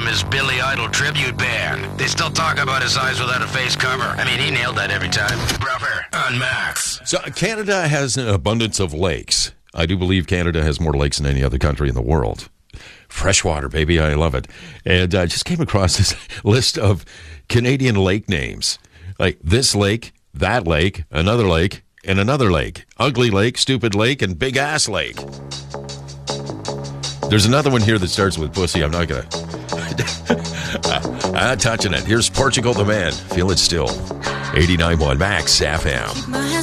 from his Billy Idol tribute band. They still talk about his eyes without a face cover. I mean, he nailed that every time. Proper on Max. So Canada has an abundance of lakes. I do believe Canada has more lakes than any other country in the world. Freshwater, baby. I love it. And I just came across this list of Canadian lake names. Like this lake, that lake, another lake, and another lake. Ugly Lake, Stupid Lake, and Big Ass Lake. There's another one here that starts with pussy. I'm not going to... touching it. Here's Portugal the Man. Feel it still. 89.1 Max FM.